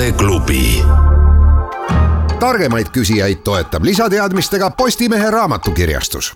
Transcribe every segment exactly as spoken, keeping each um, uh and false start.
tarkade klubi. targemaid küsijaid toetab lisateadmistega Postimehe raamatukirjastus.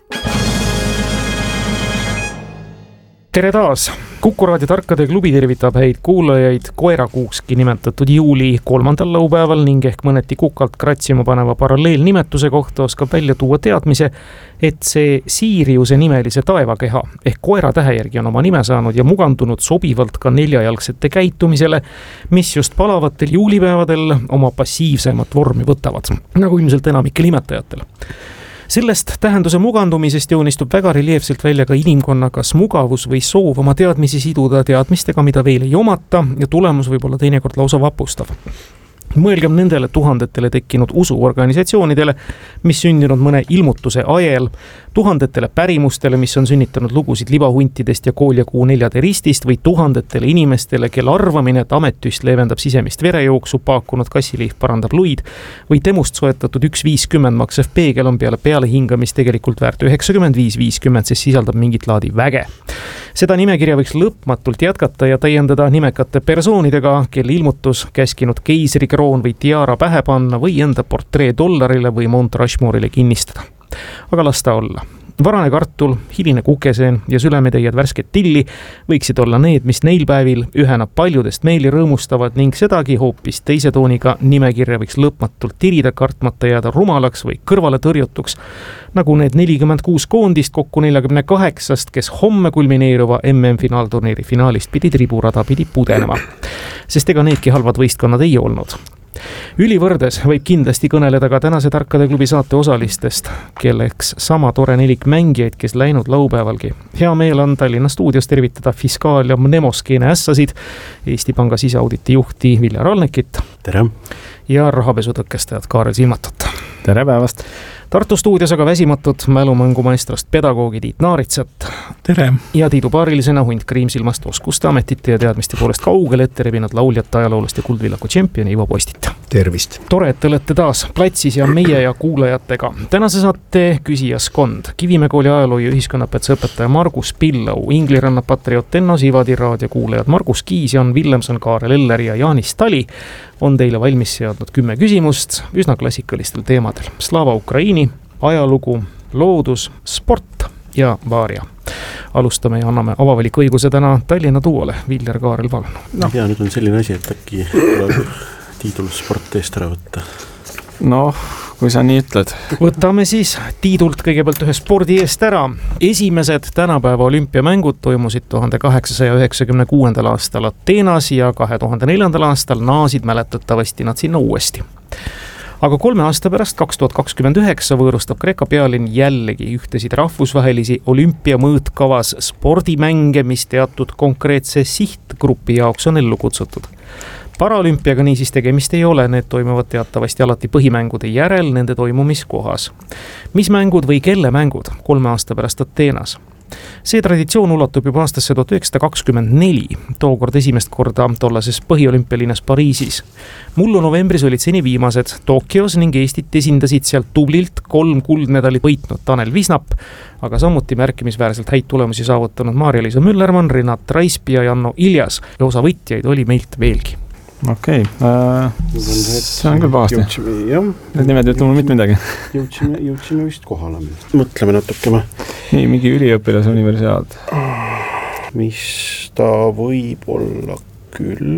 Tere taas! Kuku Raadio tarkade klubi tervitab häid kuulajaid koerakuukski nimetatud juuli kolmandal laupäeval ning ehk mõneti kukalt kratsima paneva paralleelnimetuse kohta oskab välja tuua teadmise, et see Siriuse nimelise taevakeha ehk koera tähe järgi on oma nime saanud ja mugandunud sobivalt ka neljajalgsete käitumisele, mis just palavatel juulipäevadel oma passiivsemat vormi võtavad, nagu ilmselt enamikel imetajatel. Sellest tähenduse mugandumisest joonistub väga reljeefselt välja ka inimkonna kas mugavus või soov oma teadmisi siduda teadmistega, mida veel ei omata ja tulemus võib olla teinekord lausa vapustav. Mõelgem nendele tuhandetele tekkinud usuorganisatsioonidele, mis sündinud mõne ilmutuse ajel, tuhandetele pärimustele, mis on sünnitanud lugusid libahuntidest ja koolijakuu neljade ristist või tuhandetele inimestele, kel arvamine, et ametüst leevendab sisemist verejooksu, paakunud kassiliif parandab luid või temust soetatud üks viiskümmend maksev peegel on peale peale hingamist tegelikult väärt üheksakümmend viis viiskümmend, sest sisaldab mingit laadi väge. Seda nimekirja võiks lõpmatult jätkata ja täiendada nimekate persoonidega, kelle ilmutus käskinud keisri kroon või tiara pähe panna või enda portree dollarile või Mount Rushmore'ile kinnistada. Aga las ta olla. Varane kartul, hiline kukeseen ja sülemetäied värsket tilli võiksid olla need, mis neil päevil ühena paljudest meeli rõõmustavad ning sedagi hoopis teise tooniga nimekirja võiks lõpmatult tirida, kartmata jääda rumalaks või kõrvale tõrjutuks, nagu need nelikümmend kuus koondist kokku neljakümne kaheksast, kes homme kulmineeruva M M-finaalturniiri finaalist pidid riburada pidi pudenema. Sest ega needki halvad võistkonnad ei olnud. Ülivõrdes võib kindlasti kõneleda ka tänase Tarkade klubi saate osalistest, kelleks sama tore nelik mängijaid, kes läinud laupäevalgi. Hea meel on Tallinna stuudios tervitada fiskaal- ja mnemoskeene ässasid, Eesti Panga siseauditi juhti Viljar Alnekit. Tere! Ja rahapesutõkestajad Kaarel Silmatot. Tere päevast! Tartu stuudios aga väsimatud mälumängumaestrast pedagoogi Tiit Naaritsat. Tere! Ja Tiidu paarilisena hunt Kriimsilmast oskuste ametite ja teadmiste poolest kaugele ette rebinud lauljate ajaloolast ja Kuldvillaku tšempioni Ivo Postit. Tervist! Tore, et te olete taas platsis ja meie ja kuulajatega. Tänase saate küsijaskond Kivimäe kooli ajaloo ja ühiskonnapetsa õpetaja Margus Pillau, Ingliranna patrioot Enno Sivadi, raadiokuulajad Margus Kiis, Jan Villemson, Kaarel Eller ja Jaanis Tali on teile valmis seadnud kümme küsimust üsna klassikalistel teemadel. Slava Ukraini, ajalugu, loodus, sport ja vaaria. Alustame ja anname avavaliku õiguse täna Tallinna duole. Viljar, Kaarel, palun. No. Ja nüüd on selline asi, et äkki Tiidul sport eest ära võtta. Noh, kui sa nii ütled. Võtame siis Tiidult kõigepealt ühe spordi eest ära. Esimesed tänapäeva olümpiamängud toimusid tuhande kaheksasaja üheksakümne kuuendal aastal Ateenas ja kahe tuhande neljandal aastal naasid mäletatavasti nad sinna uuesti. Aga kolme aasta pärast, kaks tuhat kakskümmend üheksa, võõrustab Kreeka pealinn jällegi ühtesid rahvusvahelisi olümpia mõõtkavas spordimänge, mis teatud konkreetse sihtgrupi jaoks on ellu kutsutud. Paraolümpiaga niisiis tegemist ei ole, need toimuvad teatavasti alati põhimängude järel nende toimumiskohas. Mis mängud või kelle mängud kolme aasta pärast Ateenas? See traditsioon ulatub juba aastasse tuhat üheksasada kakskümmend neli, tookord esimest korda tollases põhiolümpialinas Pariisis. Mullu novembris olid seni viimased Tokios ning Eestit esindasid sealt tublilt kolm kuldmedali võitnud Tanel Visnap, aga samuti märkimisväärselt häid tulemusi saavutanud Maarja-Liisa Müllermann, Renat Raispia ja Janno Iljas ja osa võitjaid oli meilt veelgi. Okei, okay. äh, see on küll pahasti. Need nimed ütleme mul mitte midagi. Jõudsime, jõudsime vist kohale. Mõtleme natukene. Nii, mingi üliõpilase universiaad. Mis ta võib olla küll,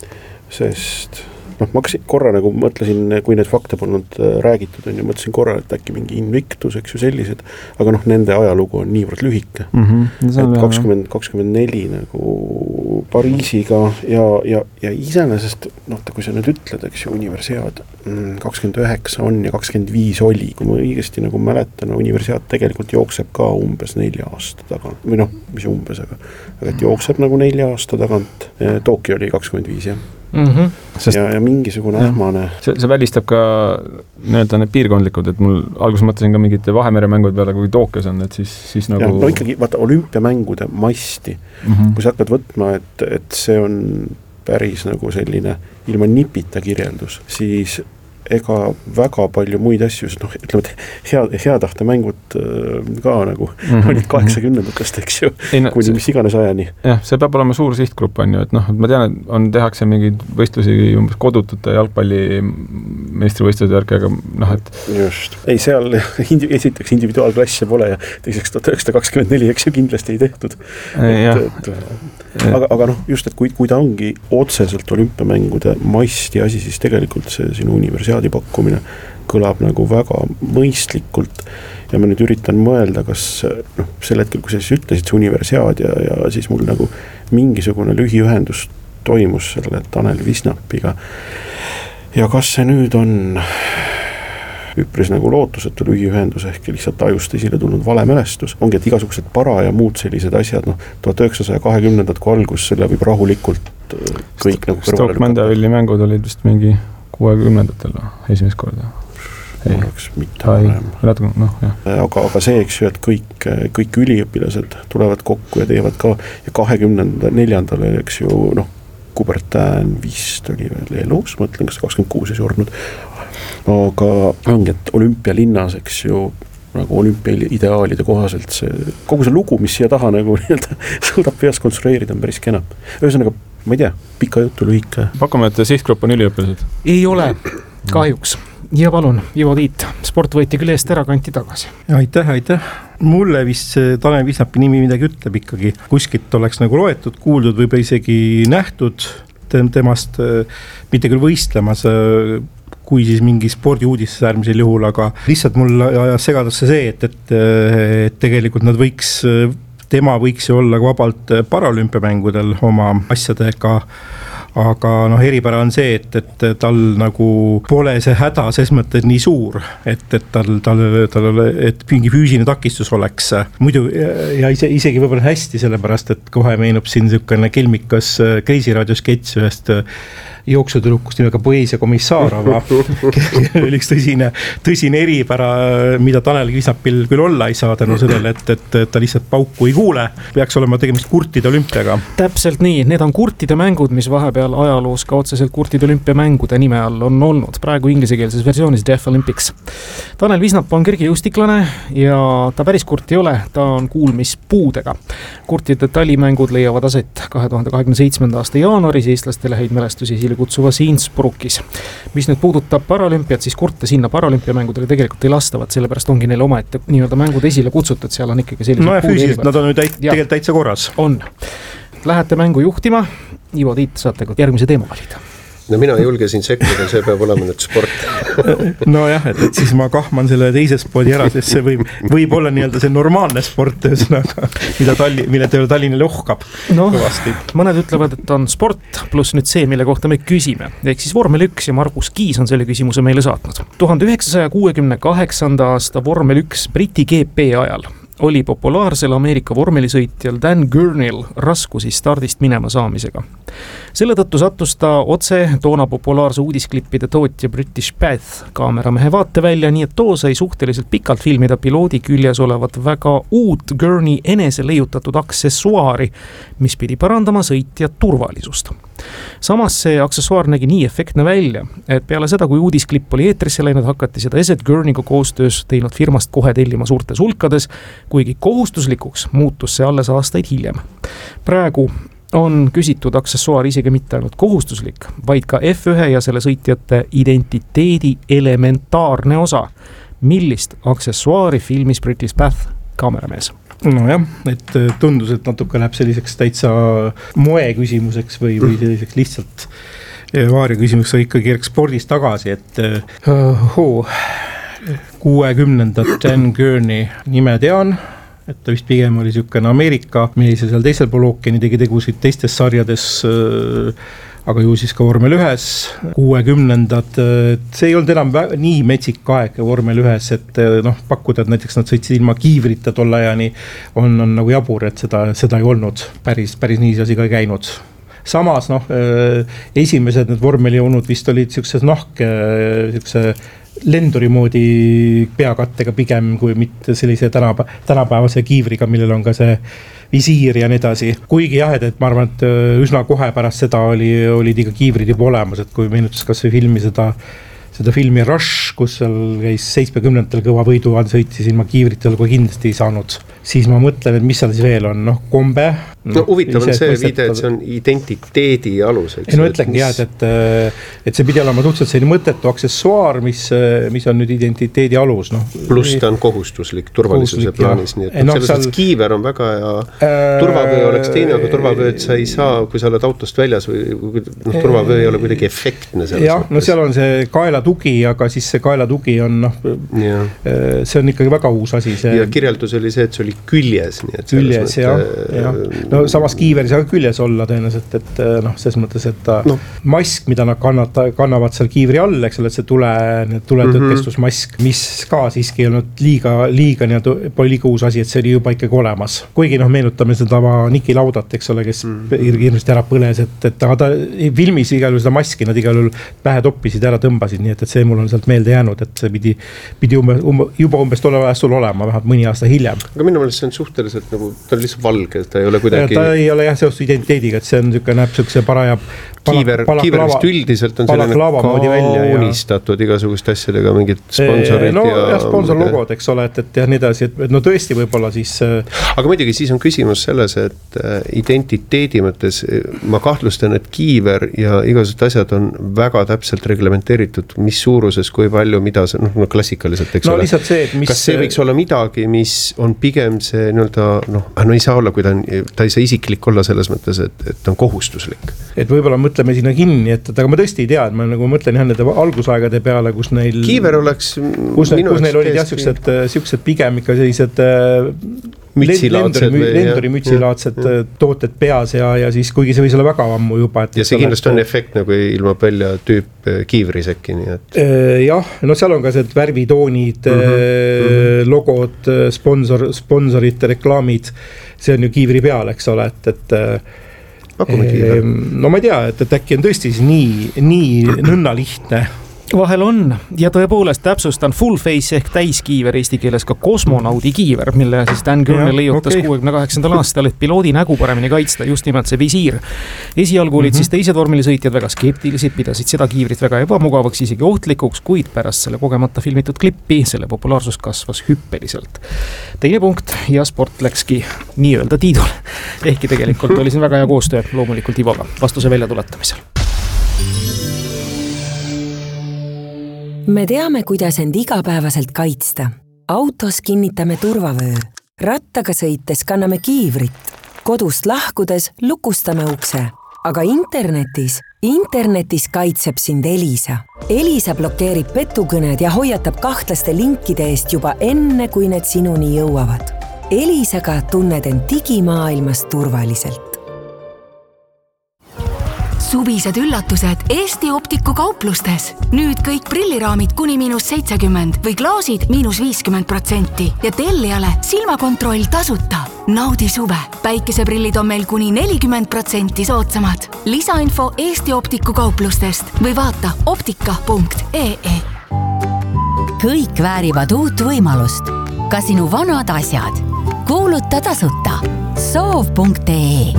sest noh, ma hakkasin korra nagu mõtlesin, kui need fakte polnud räägitud, on ja mõtlesin korra, et äkki mingi Invictus, eks ju sellised, aga noh, nende ajalugu on niivõrd lühike. Mm-hmm. Et kakskümmend, kakskümmend neli nagu Pariisiga ja, ja, ja iseenesest, noh, kui sa nüüd ütled, eks ju, universiaad kakskümmend üheksa on ja kakskümmend viis oli, kui ma õigesti nagu mäletan, universiaad tegelikult jookseb ka umbes nelja aasta tagant, või noh, mis umbes, aga, aga et jookseb nagu nelja aasta tagant. Tokyo oli kakskümmend viis, jah. Mm-hmm. Sest, ja, ja mingisugune ähmane see, see välistab ka nii-öelda need piirkondlikud, et mul alguses mõtlesin ka mingite Vahemere mängud peale, kui Tokios on, et siis, siis nagu ja, no ikkagi, vaata, olümpiamängude masti mm-hmm. kui sa hakkad võtma, et, et see on päris nagu selline ilma nipita kirjeldus, siis ega väga palju muid asju, sest noh, ütleme, et hea, hea tahte mängud ka nagu mm-hmm. olid kaheksakümnendatest, eks ju, Ei, no, kuni mis iganes ajani. Jah, see peab olema suur sihtgrupp, on ju, et noh, ma tean, et on, tehakse mingeid võistlusi umbes kodutute jalgpalli meistrivõistlusi järgi, aga noh, et just. Ei, seal indi, esiteks individuaalklasse pole ja teiseks tuhat üheksasada kakskümmend neli, eks ju, kindlasti ei tehtud. Et, et, aga, aga noh, just, et kui, kui ta ongi otseselt olümpiamängude masti asi, siis tegelikult see sinu universiaadi pakkumine kõlab nagu väga mõistlikult ja ma nüüd üritan mõelda, kas noh, sel hetkel, kui sa siis ütlesid see universiaad ja, ja siis mul nagu mingisugune lühiühendus toimus selle Tanel Visnapiga ja kas see nüüd on üpris nagu lootusetu lühiühendus ehk lihtsalt ajust esile tulnud valemälestus. Ongi, et igasugused para ja muud sellised asjad, noh, tuhat üheksasaja kahekümnendad kui algus, selle võib rahulikult kõik St- nagu kõrvale Stoke Mandeville'i mängud olid vist mingi kuuekümnendatel esimest korda. Ei, oleks mitte varem. No, aga, aga see, eks ju, et kõik, kõik üliõpilased tulevad kokku ja teevad ka ja kahekümnenda neljandal, eks ju, noh, Kubertään vist oli veel elus, mõtlen, kas kakskümmend kuus ei surnud, aga ongi, et olümpialinnas, eks ju, nagu olümpia ideaalide kohaselt see, kogu see lugu, mis siia taha nagu suudab peas konstrueerida, on päris kena. Ühesõnaga, ma ei tea, pika jutu lühike. Pakume, et sihtgrupp on üliõpilased? Ei ole, kahjuks. Ja palun, Ivo Tiit, sport võeti küll eest ära, kanti tagasi. Aitäh, aitäh. Mulle vist see Tanel Visnapi nimi midagi ütleb ikkagi. Kuskilt oleks nagu loetud, kuuldud, võib isegi nähtud temast mitte küll võistlemas, kui siis mingi spordiuudistes äärmisel juhul, aga lihtsalt mul ajas segadusse see, et, et, et tegelikult nad võiks, tema võiks ju olla vabalt paralümpiamängudel oma asjadega, aga noh, eripära on see, et, et tal nagu pole see häda ses mõttes nii suur, et, et tal, tal, tal, et mingi füüsiline takistus oleks. Muidu ja ise, isegi võib-olla hästi, sellepärast, et kohe meenub siin niisugune kelmikas Kreisiraadio sketš ühest jooksutulukust nimega Poeesia Komissarova, oli üks tõsine, tõsine eripära, mida Tanel Visnapil küll olla ei saa tänu sellele, et, et ta lihtsalt pauku ei kuule. Peaks olema tegemist kurtide olümpiaga. Täpselt nii, need on kurtide mängud, mis vahepeal ajaloos ka otseselt kurtide olümpiamängude nime all on olnud. Praegu inglisekeelses versioonis Deaf Olympics. Tanel Visnap on kergejõustiklane ja ta päris kurt ei ole, ta on kuulmispuudega. Kurtide talimängud leiavad aset kahe tuhande kahekümne seitsmenda aasta jaanuaris eestlastele häid mälestusi kutsuvas Innsbruckis. Mis nüüd puudutab paralümpiat, siis kurte sinna paralümpiamängudele tegelikult ei lastavat, sellepärast ongi neil oma ette nii-öelda mängud esile kutsutud, seal on ikkagi sellised no ja füüsiliselt nad on nüüd täit, tegelikult täitsa korras. On. Lähete mängu juhtima, Ivo Tiit, saate järgmise teema valida. No mina julgesin sekkuda, see peab olema nüüd sport. No jah, et, et siis ma kahman selle teise spordi ära, sest see võib, võib olla nii-öelda see normaalne sport, mida Talli, mille tööle Tallinnale ohkab no, kõvasti. Mõned ütlevad, et on sport, pluss nüüd see, mille kohta me küsime. Ehk siis vormel üks ja Margus Kiis on selle küsimuse meile saatnud. tuhande üheksasaja kuuekümne kaheksanda aasta vormel üks Briti G P ajal oli populaarsel Ameerika vormelisõitjal Dan Gurney'l raskusi stardist minema saamisega. Selle tõttu sattus ta otse toona populaarse uudisklippide tootja British Path kaameramehe vaatevälja, nii et too sai suhteliselt pikalt filmida piloodi küljes olevat väga uut Gurney enese leiutatud aksessuaari, mis pidi parandama sõitja turvalisust. Samas see aksessuaar nägi nii efektne välja, et peale seda, kui uudisklipp oli eetrisse läinud, hakati seda eset Gurney'ga koostöös teinud firmast kohe tellima suurtes hulkades, kuigi kohustuslikuks muutus see alles aastaid hiljem. Praegu on küsitud aksessuaar isegi mitte ainult kohustuslik, vaid ka F üks ja selle sõitjate identiteedi elementaarne osa. Millist aksessuaari filmis British Path kaameramees? No jah, et tundus, et natuke läheb selliseks täitsa moe küsimuseks või, või selliseks lihtsalt vaaria küsimuseks, aga ikkagi kerks spordist tagasi, et uh, kuuekümnendat Dan Gurney nime tean, et ta vist pigem oli niisugune Ameerika mees ja seal teisel pool ookeani tegi tegusid teistes sarjades, aga ju siis ka vormel ühes, kuuekümnendad, see ei olnud enam nii metsik aeg vormel ühes, et noh, pakkuda, et näiteks nad sõitsid ilma kiivrita tolle ajani, on, on nagu jabur, et seda, seda ei olnud, päris, päris nii asi ka ei käinud. Samas, noh, esimesed need vormelijoonud vist olid niisugused nahke, niisuguse lenduri moodi peakattega pigem kui mitte sellise tänapa, tänapäevase kiivriga, millel on ka see visiir ja nii edasi. Kuigi jah, et ma arvan, et üsna kohe pärast seda oli, olid iga kiivrid juba olemas, et kui meenutas kas või filmi seda, seda filmi Rush, kus seal käis seitsmekümnendatel kõva võidu all sõitis ilma kiivritel, kui kindlasti ei saanud. Siis ma mõtlen, et mis seal siis veel on, noh, kombe. No huvitav on see viide, et see on identiteedi alus. Ei, no ütlengi jah, et, et see pidi olema suhteliselt selline mõttetu aksessuaar, mis, mis on nüüd identiteedi alus. No. Pluss ta on kohustuslik turvalisuse kohustuslik, plaanis, nii et no, selles seal... kiiver on väga ja turvavöö oleks teine, aga turvavööd sa ei saa, kui sa oled autost väljas või noh, turvavöö ei ole kuidagi efektne. Jah, no seal on see kaelatugi, aga siis see kaelatugi on, noh, ja. see on ikkagi väga uus asi. See... Ja kirjeldus oli see, et see oli küljes. Nii et küljes, jah, jah. No samas kiiver ei saa küljes olla tõenäoliselt, et noh, selles mõttes, et ta no. mask, mida nad kannata, kannavad seal kiivri all, eks ole, et see tule, tuletõkestusmask, mis ka siiski ei olnud liiga, liiga nii-öelda, pole liiga uus asi, et see oli juba ikkagi olemas. Kuigi noh, meenutame seda Niki Laudat, eks ole, kes mm. hirmsasti ära põles, et, et aga ta filmis igal juhul seda maski, nad igal juhul pähe toppisid, ära tõmbasid, nii et, et see mul on sealt meelde jäänud, et see pidi, pidi umbe, umbe, juba umbes tolle ajast sul olema, vähemalt mõni aasta hiljem. Aga minu meelest see on suhteliselt nagu, ta on lihtsalt valge, ta ei ole kuidagi... Ja, ta ei ole jah seost identiteediga, et see on niisugune näeb niisuguse paraja kiiver, kiiver vist üldiselt on selline kaunistatud igasuguste asjadega, mingid sponsorid no, ja... ja sponsorlogod, eks ole, et, et ja nii edasi, et no tõesti võib-olla siis... Aga muidugi siis on küsimus selles, et identiteedi mõttes ma kahtlustan, et kiiver ja igasugused asjad on väga täpselt reglementeeritud, mis suuruses, kui palju, mida see, noh, klassikaliselt, eks no, ole. See, et mis... Kas see võiks olla midagi, mis on pigem see nii-öelda, noh, no ei saa olla, kui ta on, ta ei saa isiklik olla selles mõttes, et, et ta on kohustuslik. Et võib-olla mõtleme sinna kinni, et, et aga ma tõesti ei tea, et ma nagu mõtlen jah nende algusaegade peale, kus neil... Kiiver oleks... Kus, kus neil olid jah siuksed, siuksed pigem ikka sellised... mütsilaadsed lenduri, lenduri mütsilaadsed ja, ja. tooted peas ja, ja siis kuigi see võis olla väga ammu juba. Et ja see kindlasti on efektne, kui ilmab välja tüüp kiivrisekki, nii et... Jah, no seal on ka see värvitoonid, mm-hmm. logod, sponsor, sponsorite reklaamid, see on ju kiivri peal, eks ole, et, et e, no ma ei tea, et, et äkki on tõesti nii, nii nõnna lihtne. Vahel on ja tõepoolest täpsustan full face ehk täiskiiver eesti keeles ka kosmonaudi kiiver, mille siis Dan Gurney leiutas okay. kuuekümne kaheksandal aastal, et piloodi nägu paremini kaitsta, just nimelt see visiir. Esialgu olid mm-hmm. siis teised vormilisõitjad väga skeptilised, pidasid seda kiivrit väga ebamugavaks, isegi ohtlikuks, kuid pärast selle kogemata filmitud klippi selle populaarsus kasvas hüppeliselt. Teine punkt ja sport läkski nii-öelda tiidule. Ehkki tegelikult oli siin väga hea koostöö loomulikult Ivoga vastuse väljatuletamisel. Me teame, kuidas end igapäevaselt kaitsta. Autos kinnitame turvavöö. Rattaga sõites kanname kiivrit. Kodust lahkudes lukustame ukse. Aga internetis, internetis kaitseb sind Elisa. Elisa blokeerib petukõned ja hoiatab kahtlaste linkide eest juba enne, kui need sinuni jõuavad. Elisaga tunned end digimaailmas turvaliselt. Suvised üllatused Eesti Optiku kauplustes. Nüüd kõik prilliraamid kuni miinus seitsekümmend või klaasid miinus viiskümmend protsenti ja tellijale silmakontroll tasuta. Naudi suve. Päikeseprillid on meil kuni nelikümmend protsenti soodsamad. Lisainfo Eesti Optiku kauplustest või vaata optika punkt ee. Kõik väärivad uut võimalust. Ka sinu vanad asjad. Kuuluta tasuta. soov punkt ee.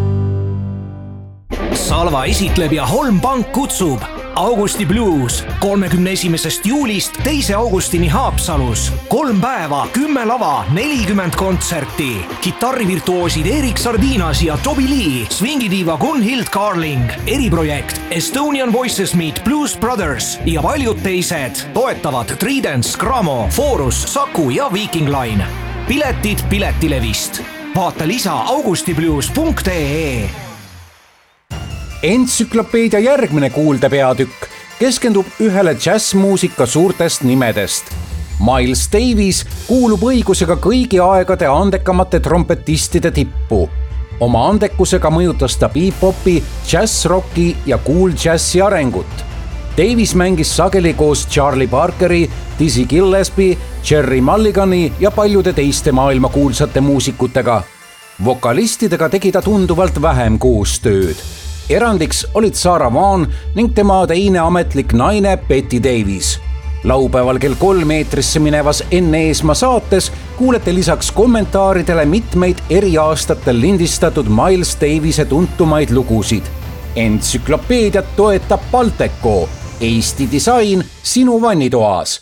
Salva esitleb ja Holm Pank kutsub Augusti Blues kolmekümne esimesest juulist teise augustini Haapsalus. Kolm päeva, kümme lava, nelikümmend kontserti. Kitarrivirtuoosid Erik Sardinas ja Toby Lee, swingidiiva Gunhild Carling, eriprojekt Estonian Voices Meet Blues Brothers ja paljud teised toetavad Tridents, Gramo, Forus, Saku ja Viking Line. Piletid Piletilevist. Vaata lisa augustiblues punkt ee. Entsüklopeedia järgmine kuulde peatükk keskendub ühele džässmuusika suurtest nimedest. Miles Davis kuulub õigusega kõigi aegade andekamate trompetistide tippu. Oma andekusega mõjutas ta bebop'i, džässrocki ja cool džässi arengut. Davis mängis sageli koos Charlie Parkeri, Dizzy Gillespie, Jerry Mulligani ja paljude teiste maailma kuulsate muusikutega. Vokalistidega tegi ta tunduvalt vähem koostööd. Erandiks olid Sarah Vaughan ning tema teine ametlik naine Betty Davis. Laupäeval kell kolm eetrisse minevas Enne Eesmaa saates kuulete lisaks kommentaaridele mitmeid eri aastatel lindistatud Miles Davise tuntumaid lugusid. Entsüklopeediat toetab Balteco, Eesti disain sinu vannitoas.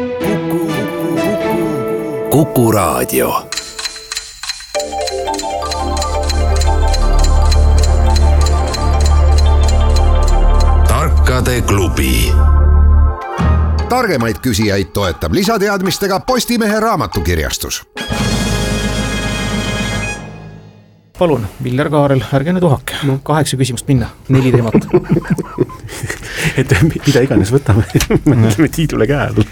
Kuku Raadio. Tarkade klubi. Targemaid küsijaid toetab lisateadmistega Postimehe raamatukirjastus. Palun, Viljar Kaarel, ärge nüüd uhake. No, kaheksa küsimust minna, neli teemat. Et mida iganes võtame, mõtleme Tiidule käe all.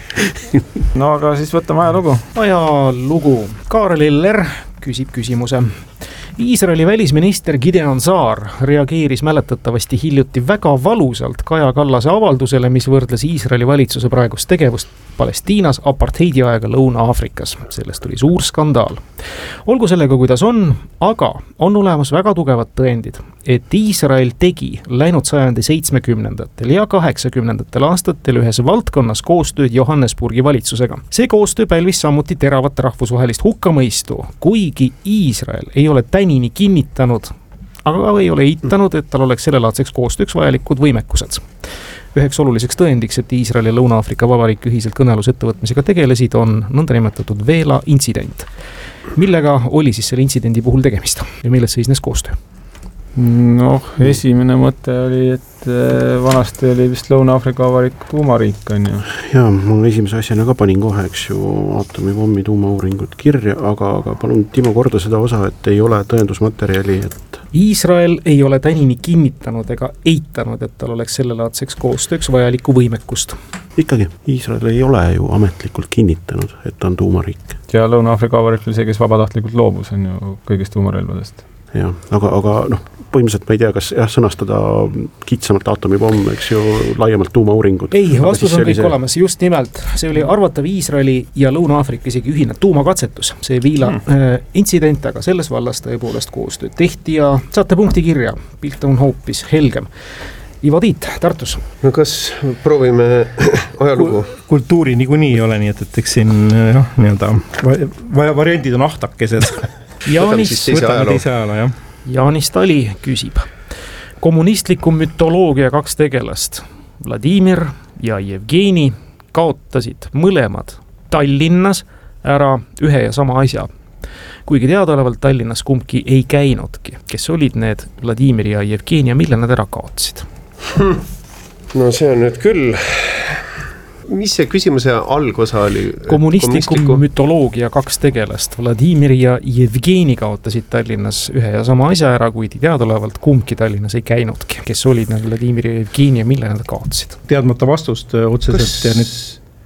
No aga siis võtame ajalugu. Ajalugu. Kaarel Eller küsib küsimuse. Iisraeli välisminister Gideon Saar reageeris mäletatavasti hiljuti väga valusalt Kaja Kallase avaldusele, mis võrdles Iisraeli valitsuse praegust tegevust Palestiinas apartheidi aega Lõuna-Aafrikas. Sellest tuli suur skandaal. Olgu sellega, kuidas on, aga on olemas väga tugevad tõendid, et Iisrael tegi läinud sajandi seitsmekümnendatel ja kaheksakümnendatel aastatel ühes valdkonnas koostööd Johannesburgi valitsusega. See koostöö pälvis samuti teravat rahvusvahelist hukkamõistu, kuigi Iisrael ei ole tänini kinnitanud, aga ei ole eitanud, et tal oleks sellelaadseks koostööks vajalikud võimekused. Üheks oluliseks tõendiks, et Iisrael ja Lõuna-Aafrika Vabariik ühiselt kõnelusettevõtmisega tegelesid, on nõndanimetatud Veela intsident. Millega oli siis selle intsidendi puhul tegemist ja milles seisnes koostöö? Noh, esimene mõte oli, et vanasti oli vist Lõuna-Aafrika Vabariik tuumariik, on ju. Jaa, mul esimese asjana ka panin kohe, eks ju, aatomipommi tuumauuringut kirja, aga, aga palun Timo korda seda osa, et ei ole tõendusmaterjali, et Iisrael ei ole tänini kinnitanud ega eitanud, et tal oleks sellelaadseks koostööks vajalikku võimekust. Ikkagi, Iisrael ei ole ju ametlikult kinnitanud, et ta on tuumariik. Ja Lõuna-Aafrika Vabariik oli see, kes vabatahtlikult loobus, on ju, kõigist tuumarelvadest. Jah, aga, aga noh, põhimõtteliselt ma ei tea, kas jah, sõnastada kitsamalt aatomipomm, eks ju, laiemalt tuumauuringud. Ei, vastus on kõik see... olemas, just nimelt. See oli arvatav Iisraeli ja Lõuna-Aafrika isegi ühine tuumakatsetus, see Viila hmm. äh, intsident, aga selles vallas tõepoolest koostööd tehti ja saate punkti kirja, pilt on hoopis helgem. Ivo Tiit, Tartus. No kas proovime ajalugu? Kultuuri niikuinii ei ole, nii et, et eks siin no, nii-öelda variandid on ahtakesed. Jaanis, võtame teise ajalo, jah. Jaanis Tali küsib. Kommunistliku mütoloogia kaks tegelast, Vladimir ja Jevgeni, kaotasid mõlemad Tallinnas ära ühe ja sama asja. Kuigi teadaolevalt Tallinnas kumbki ei käinudki. Kes olid need Vladimir ja Jevgeni ja mille nad ära kaotasid? Hmm. No see on nüüd küll... Mis see küsimuse algosa oli? Kommunistliku mütoloogia kaks tegelast, Vladimir ja Jevgeni kaotasid Tallinnas ühe ja sama asja ära, kuid teadolevalt kumbki Tallinnas ei käinudki. Kes olid need Vladimir ja Jevgeni ja mille nad kaotasid? Teadmata vastust otseselt Kas... ja nüüd...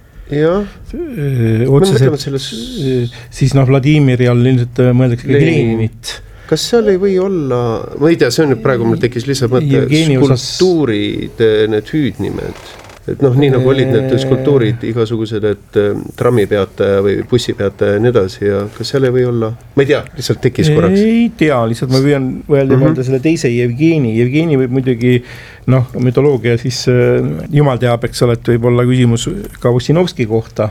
Jah, otseselt, selles... siis noh, Vladimir ja ilmselt mõeldakse ka Leninit. Kas seal ei või olla, ma ei tea, see on nüüd praegu mul tekkis lihtsalt mõte, skulptuurid, need hüüdnimed. Et noh, nii nagu olid need skulptuurid igasugused, et trammipeataja või bussipeataja ja nii edasi ja kas seal ei või olla, ma ei tea, lihtsalt tekkis korraks. Ei tea, lihtsalt ma võin öelda mm -hmm. selle teise Jevgeni, Jevgeni võib muidugi noh, mütoloogia siis jumal teab, eks ole, et võib olla küsimus ka Ossinovski kohta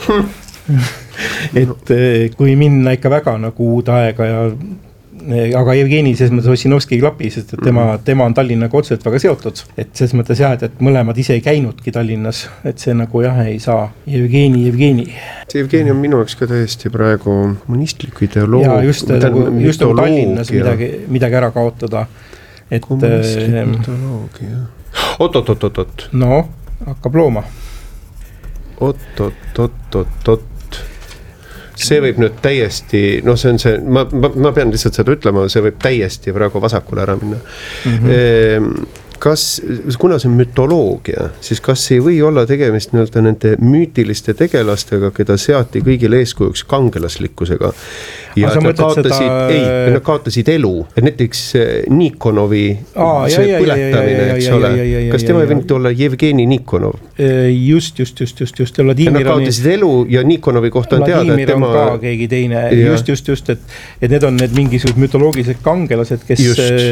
et kui minna ikka väga nagu uud aega ja aga Jevgeni selles mõttes Ossinovski ei klapi, sest et tema, tema on Tallinnaga otseselt väga seotud. Et selles mõttes jah, et mõlemad ise ei käinudki Tallinnas, et see nagu jah ei saa. Jevgeni, Jevgeni. See Jevgeni on minu jaoks ka täiesti praegu monistliku ideoloogia. Ja just, nagu, just nagu Tallinnas midagi, midagi ära kaotada. Et, kommunistliku ideoloogia. Oot, oot, oot, oot, oot. No, hakkab looma. Oot, oot, oot, oot, oot. See võib nüüd täiesti, no see on see, ma, ma, ma pean lihtsalt seda ütlema, see võib täiesti praegu vasakule ära minna. Mm-hmm. E, kas, kuna see on mütoloogia, siis kas ei või olla tegemist nii-öelda nende müütiliste tegelastega, keda seati kõigile eeskujuks kangelaslikkusega ja nad kaotasid, seda... ei, nad kaotasid elu, et näiteks Nikonovi Aa, see jah, põletamine, eks ole, kas tema ei võinud olla Jevgeni Nikonov? Just, just, just, just, just. Nad kaotasid elu ja Nikonovi kohta on teada, et tema... ka keegi teine, ja. just, just, just, et, et need on need mingisugused mütoloogilised kangelased, kes,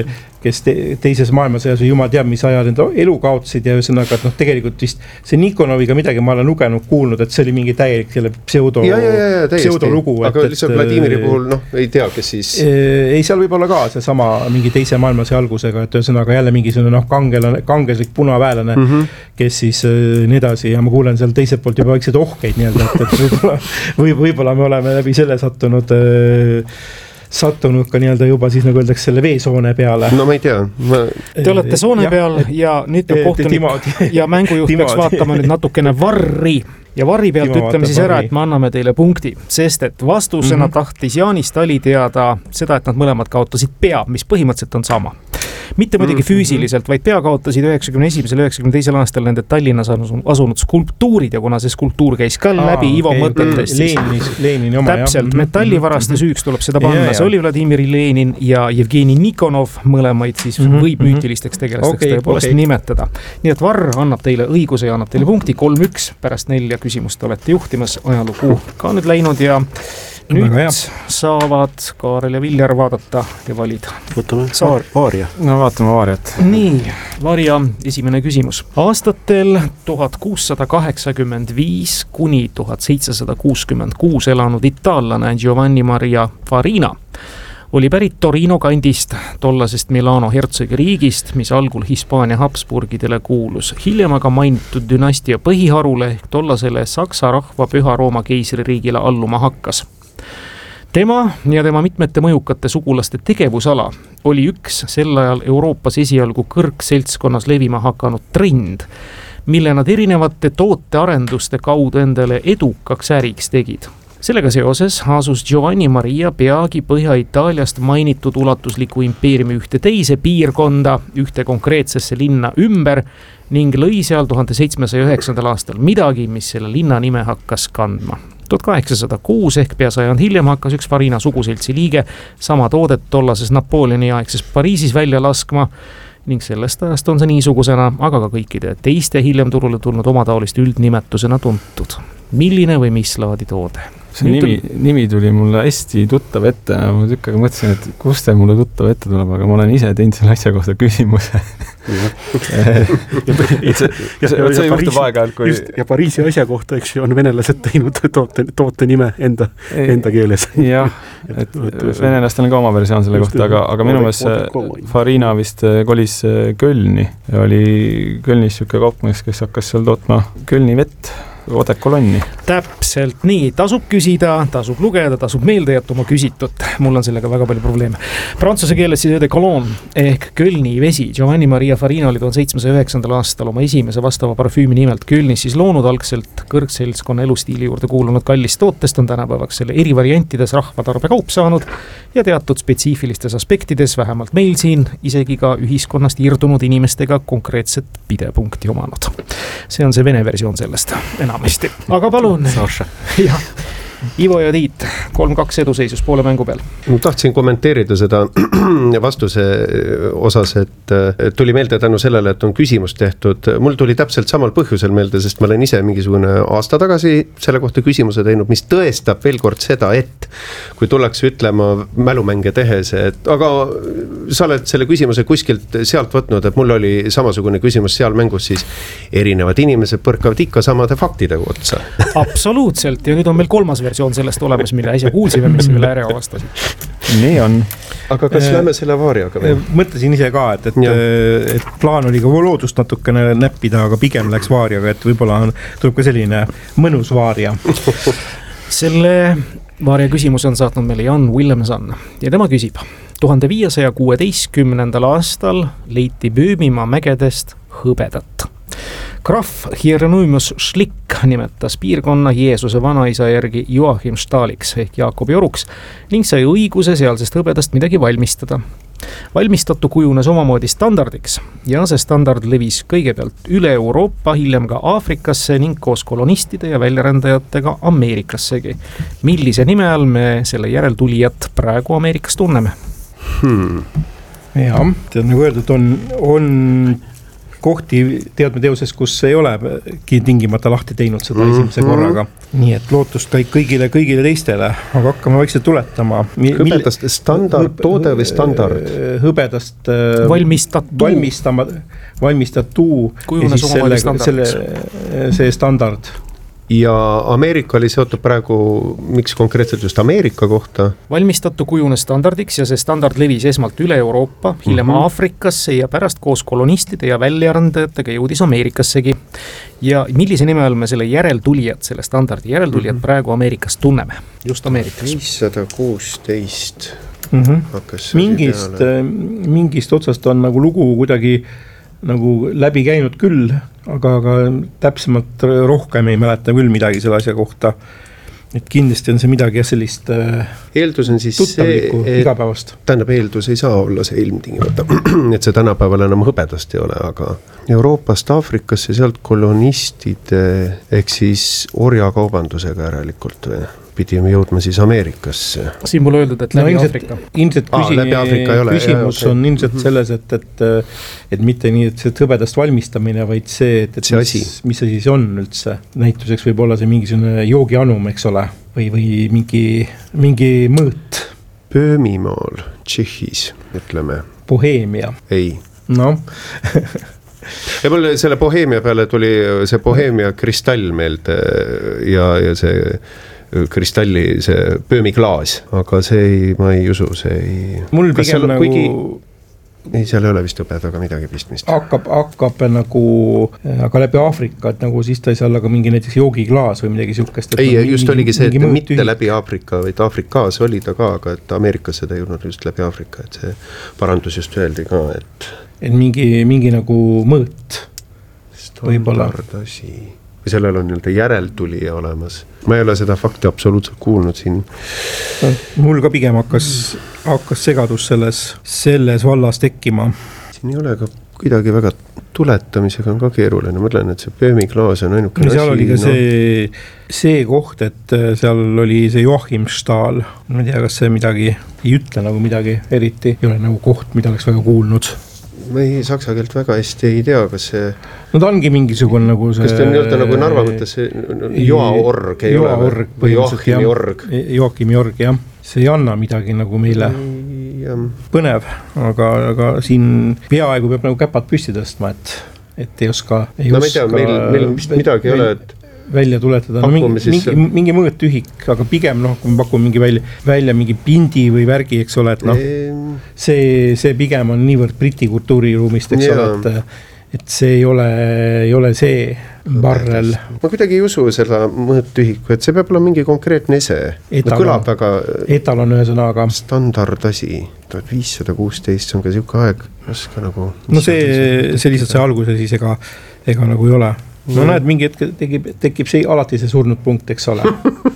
kes te, teises maailmasõjas või jumal teab, mis ajal enda elu kaotasid ja ühesõnaga, et noh, tegelikult vist see Nikonoviga midagi ma olen lugenud, kuulnud, et see oli mingi täielik selle pseudo, ja, ja, ja, ja, pseudolugu. Aga et, lihtsalt Vladimiri puhul, noh, ei tea, kes siis... Ei, seal võib olla ka see sama mingi teise maailmasõja algusega, et ühesõnaga jälle mingisugune noh, kangelane, kangeslik punaväelane, mm -hmm. kes siis äh, nii edasi ja ma kuulen seal teiselt poolt juba väikseid ohkeid nii-öelda, et, et võib-olla, või, võib-olla me oleme läbi selle sattunud äh, sattunud ka nii-öelda juba siis nagu öeldakse selle veesoone peale. No ma ei tea. Ma... Te olete soone peal ja nüüd peab kohtunik ja mängujuht peaks vaatama nüüd natukene varri. Ja varri pealt Timo ütleme siis ära, et me anname teile punkti, sest et vastusena mm -hmm. tahtis Jaanis Tali teada seda, et nad mõlemad kaotasid pea, mis põhimõtteliselt on sama. Mitte muidugi mm -hmm. füüsiliselt, vaid pea kaotasid üheksakümne esimesel üheksakümne teisel aastal nende Tallinnas asunud skulptuurid ja kuna see skulptuur käis ka Aa, läbi Ivo okay. mõtetest, siis Lenini oma, täpselt jah. metallivaraste süüks tuleb seda panna. Ja, ja. See oli Vladimir Lenin ja Jevgeni Nikonov, mõlemaid siis mm -hmm. võib müütilisteks tegelasteks okay, tõepoolest okay. nimetada. Nii et Varr annab teile õiguse ja annab teile punkti kolm üks pärast nelja küsimust olete juhtimas, ajalugu ka nüüd läinud ja nüüd saavad Kaarel ja Viljar vaadata ja valida. Võtame Saar, Vaaria. No vaatame Vaariat. Nii, Vaaria esimene küsimus. Aastatel tuhat kuussada kaheksakümmend viis kuni tuhat seitsesada kuuskümmend kuus elanud itaallane Giovanni Maria Farina oli pärit Torino kandist, tollasest Milano hertsogiriigist, mis algul Hispaania Habsburgidele kuulus. Hiljem aga mainitud dünastia põhiharule ehk tollasele Saksa rahva Püha Rooma keisririigile alluma hakkas. Tema ja tema mitmete mõjukate sugulaste tegevusala oli üks sel ajal Euroopas esialgu kõrgseltskonnas levima hakanud trend, mille nad erinevate tootearenduste kaudu endale edukaks äriks tegid. Sellega seoses asus Giovanni Maria peagi Põhja-Itaaliast mainitud ulatusliku impeeriumi ühte teise piirkonda, ühte konkreetsesse linna ümber ning lõi seal tuhande seitsmesaja üheksandal aastal midagi, mis selle linna nime hakkas kandma. tuhat kaheksasada kuus ehk pea sajand hiljem hakkas üks Farina suguseltsi liige sama toodet tollases Napoleoni aegses Pariisis välja laskma ning sellest ajast on see niisugusena, aga ka kõikide teiste hiljem turule tulnud omataoliste üldnimetusena tuntud. Milline või mis laadi toode? See nimi, nimi tuli mulle hästi tuttav ette, ma tükk aega mõtlesin, et kust see mulle tuttav ette tuleb, aga ma olen ise teinud selle asja kohta küsimuse. ja, kui... ja Pariisi asja kohta, eks ju, on venelased teinud toote, toote nime enda, enda keeles. jah, et venelastel on ka oma versioon selle kohta, aga, aga minu meelest Farina vist kolis Kölni ja oli Kölnis siuke kaupmees, kes hakkas seal tootma Kölni vett. Odekolonni. Täpselt nii, tasub küsida, tasub lugeda, tasub meelde jätta oma küsitut. Mul on sellega väga palju probleeme. Prantsuse keeles siis Odekolon ehk Kölni vesi. Giovanni Maria Farina oli tuhande seitsmesaja üheksandal aastal oma esimese vastava parfüümi nimelt Kölnis siis loonud algselt kõrgseltskonna elustiili juurde kuulunud kallist tootest on tänapäevaks selle eri variantides rahvatarbe kaup saanud ja teatud spetsiifilistes aspektides, vähemalt meil siin, isegi ka ühiskonnast irdunud inimestega konkreetset pidepunkti omanud. See on see vene versioon sellest enamasti. Aga palun. jah. Ivo ja Tiit, kolm kaks eduseisus poole mängu peal. Ma tahtsin kommenteerida seda vastuse osas, et tuli meelde tänu sellele, et on küsimus tehtud. Mul tuli täpselt samal põhjusel meelde, sest ma olen ise mingisugune aasta tagasi selle kohta küsimuse teinud, mis tõestab veel kord seda, et kui tullakse ütlema mälumänge tehes, et aga sa oled selle küsimuse kuskilt sealt võtnud, et mul oli samasugune küsimus seal mängus, siis erinevad inimesed põrkavad ikka samade faktidega otsa. Absoluutselt, ja nüüd on meil kolmas versioon sellest olemas, mille äsja kuulsime, mis selle äre avastasid. Nii on. Aga kas lähme selle Vaariaga või? Mõtlesin ise ka, et, et, et plaan oli ka loodust natukene näppida, aga pigem läks Vaariaga, et võib-olla on, tuleb ka selline mõnus Vaaria. Selle Vaaria küsimus on saatnud meile Jan Willemson ja tema küsib. tuhande viiesaja kuueteistkümnendal aastal leiti Böömimaa mägedest hõbedat. Graf Hieronymus Schlick nimetas piirkonna Jeesuse vanaisa järgi Joachim Stahliks ehk Jaakobi oruks ning sai õiguse sealsest hõbedast midagi valmistada. Valmistatu kujunes omamoodi standardiks ja see standard levis kõigepealt üle Euroopa, hiljem ka Aafrikasse ning koos kolonistide ja väljarändajatega Ameerikassegi. Millise nime all me selle järeltulijat praegu Ameerikas tunneme? Hmm. Ja, nagu öeldud, on, on kohti teadmeteoses, kus ei ole tingimata lahti teinud seda mm-hmm. esimese korraga. Nii et lootust kõik kõigile, kõigile teistele, aga hakkame vaikselt tuletama. Hõbedast standard toode või standard? Hõbedast valmistatu. Valmistama, valmistatu ja siis selle, selle, see standard. Ja Ameerika oli seotud praegu, miks konkreetselt just Ameerika kohta? Valmistatu kujunes standardiks ja see standard levis esmalt üle Euroopa, hiljem mm-hmm. Afrikasse ja pärast koos kolonistide ja väljaarendajatega jõudis Ameerikassegi. Ja millise nime all me selle järeltulijad, selle standardi järeltulijad mm-hmm. praegu Ameerikas tunneme? Just Ameerikas. viissada kuusteist mm-hmm. hakkas mingist, mingist otsast on nagu lugu kuidagi nagu läbi käinud küll, aga, aga täpsemalt rohkem ei mäleta küll midagi selle asja kohta. Et kindlasti on see midagi ja sellist eeldus on siis see, igapäevast. Tähendab, eeldus ei saa olla see ilmtingimata, et see tänapäeval enam hõbedast ei ole, aga Euroopast Afrikasse sealt kolonistide ehk siis orjakaubandusega järelikult või? Pidime jõudma siis Ameerikasse. Siin mulle öeldud, et läbi no, ilmselt, Afrika. Ilmselt küsi, Aa, läbi Afrika ole, küsimus jah, okay. on ilmselt selles, et, et, et mitte nii, et see hõbedast valmistamine, vaid see, et, et see mis, mis see siis on üldse. Näituseks võib olla see mingisugune joogianum, eks ole, või, või mingi, mingi mõõt. Pöömimaal, Tšehhis, ütleme. Boheemia. Ei. No. ja mul selle Boheemia peale tuli see Boheemia kristall meelde ja, ja see kristalli see pöömiklaas, aga see ei, ma ei usu, see ei... Mul pigem nagu... Kuigi... Ei, seal ei ole vist hõbedaga midagi pistmist. Hakkab, hakkab nagu, aga läbi Afrika, et nagu siis ta ei saa olla ka mingi näiteks joogiklaas või midagi sihukest. Ei, just mingi, oligi see, et mitte tühi. Läbi Afrika, vaid Afrikaas oli ta ka, aga et Ameerikas seda ei jõudnud just läbi Afrika, et see parandus just öeldi ka, et... Et mingi, mingi nagu mõõt. Standard asi. Või sellel on nii-öelda järeltulija olemas. Ma ei ole seda fakti absoluutselt kuulnud siin. Mul ka pigem hakkas, hakkas segadus selles, selles vallas tekkima. Siin ei ole ka kuidagi väga tuletamisega on ka keeruline. Ma mõtlen, et see pöömiklaas on ainuke asi. Seal oli ka no... see, see koht, et seal oli see Joachim Stahl. Ma ei tea, kas see midagi ei ütle nagu midagi eriti. Ei ole nagu koht, mida oleks väga kuulnud. Ma ei saksa keelt väga hästi ei tea, kas see... No ta ongi mingisugune nagu see... Kas ta on nii-öelda nagu Narva mõttes see Joa-org ei Joa ole org, või Joachimi org? Joachimi org, jah. See ei anna midagi nagu meile ja. Põnev, aga, aga siin peaaegu peab nagu käpad püsti tõstma, et, et ei oska... Ei no ma ei tea, meil, meil vist midagi ei ole, et... välja tuletada, no mingi, mingi, mingi mõõtühik, aga pigem noh, kui me pakume mingi välja, välja mingi pindi või värgi, eks ole, et noh, see, see pigem on niivõrd briti kultuuriruumist, eks yeah. ole, et, et see ei ole, ei ole see barrel. Ma kuidagi ei usu seda mõõtühiku, et see peab olla mingi konkreetne ese. No, kõlab väga... Etal on ühesõnaga. Standard asi, tuhat viissada kuusteist on ka siuke aeg, oska nagu... No see, see lihtsalt see alguse siis ega, ega nagu ei ole. No mm. näed, mingi hetk tekib, tekib see alati see surnud punkt, eks ole.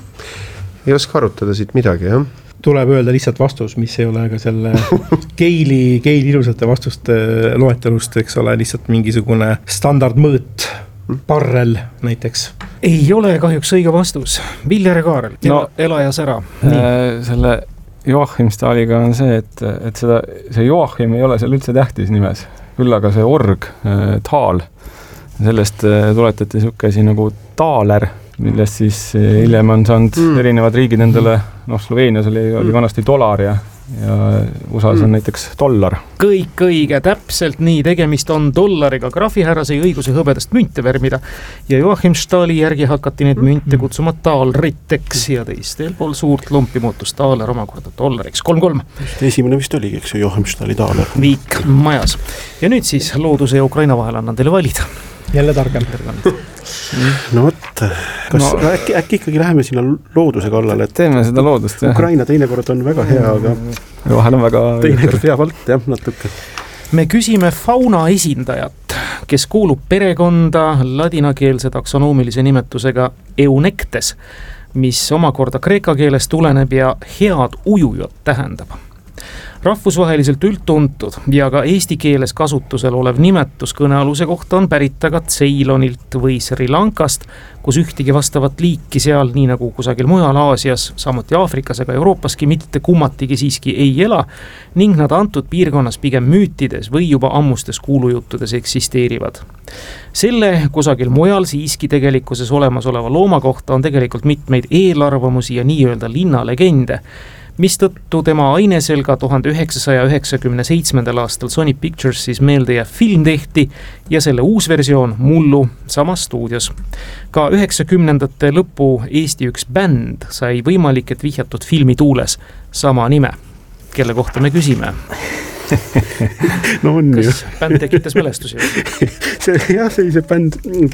ei oska arutada siit midagi, jah? Tuleb öelda lihtsalt vastus, mis ei ole ka selle keili, keili ilusate vastuste loetelust, eks ole, lihtsalt mingisugune standardmõõt, barrel näiteks. Ei ole kahjuks õige vastus. Viljar Kaarel, no, ela ja sära. Äh, selle Joachim Stahliga on see, et, et seda, see Joachim ei ole seal üldse tähtis nimes. Küll aga see org, äh, taal, sellest tuletati siuke asi nagu taaler, millest siis hiljem on saanud mm. erinevad riigid endale, noh, Sloveenias oli, oli vanasti dolar ja, ja U S A-s on mm. näiteks dollar. Kõik õige, täpselt nii, tegemist on dollariga. Grafihärra sai õiguse hõbedast münte värmida ja Joachim Stahli järgi hakati need münte kutsuma taalriteks ja teistel pool suurt lumpi muutus taaler omakorda dollariks. kolm-kolm. Esimene vist oligi, eks ju, Joachim Stahli taaler. Viik majas. Ja nüüd siis looduse ja Ukraina vahel annan teile valida. Jälle targem. no võt, kas no, äkki, äkki ikkagi läheme sinna looduse kallale, et teeme seda loodust, jah. Ukraina teinekord on väga hea, aga vahel on väga teinekord veab alt, jah, natuke. Me küsime fauna esindajat, kes kuulub perekonda ladinakeelse taksonoomilise nimetusega Eunectes, mis omakorda kreeka keeles tuleneb ja head ujujat tähendab. rahvusvaheliselt üldtuntud ja ka eesti keeles kasutusel olev nimetus kõnealuse kohta on pärit aga Ceylonilt või Sri Lankast, kus ühtegi vastavat liiki seal, nii nagu kusagil mujal Aasias, samuti Aafrikas ega Euroopaski mitte kummatigi siiski ei ela ning nad antud piirkonnas pigem müütides või juba ammustes kuulujuttudes eksisteerivad. Selle kusagil mujal siiski tegelikkuses olemasoleva looma kohta on tegelikult mitmeid eelarvamusi ja nii-öelda linnalegende, mistõttu tema ainesel ka tuhande üheksasaja üheksakümne seitsmendal aastal Sony Picturesis meeldejääv film tehti ja selle uus versioon mullu samas stuudios. Ka üheksakümnendate lõpu Eesti üks bänd sai võimalik, et vihjatud filmi tuules sama nime, kelle kohta me küsime. No on kas ju. Bänd tekitas mälestusi? see, jah, sellise bänd